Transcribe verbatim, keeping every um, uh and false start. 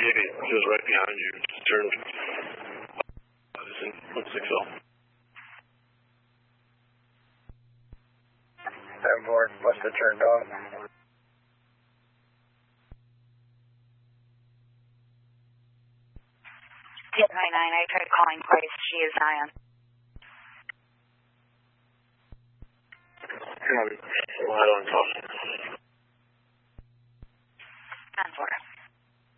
eighty. He was right behind you. Just turned. one six zero. seven four, must have turned off. Hit nine nine, I tried calling twice. She is Zion. Copy. Well, I don't talk.